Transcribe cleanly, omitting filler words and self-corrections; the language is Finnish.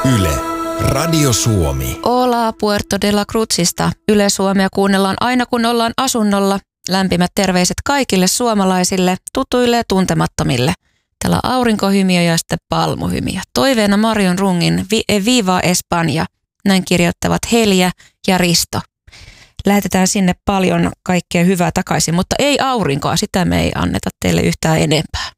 Yle, Radio Suomi. Hola Puerto de la Cruzista. Yle Suomea kuunnellaan aina kun ollaan asunnolla. Lämpimät terveiset kaikille suomalaisille, tutuille ja tuntemattomille. Täällä on aurinkohymiö ja sitten palmuhymiö. Toiveena Marion Rungin Viva Espanja. Näin kirjoittavat Helja ja Risto. Lähetetään sinne paljon kaikkea hyvää takaisin, mutta ei aurinkoa. Sitä me ei anneta teille yhtään enempää.